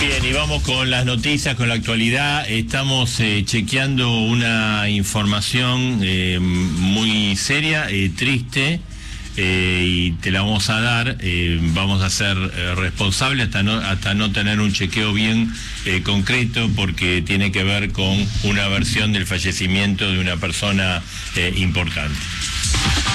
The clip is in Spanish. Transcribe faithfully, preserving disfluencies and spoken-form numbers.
Bien, y vamos con las noticias, con la actualidad. Estamos eh, chequeando una información eh, muy seria, eh, triste, eh, y te la vamos a dar. Eh, vamos a ser eh, responsables hasta no, hasta no tener un chequeo bien eh, concreto, porque tiene que ver con una versión del fallecimiento de una persona eh, importante.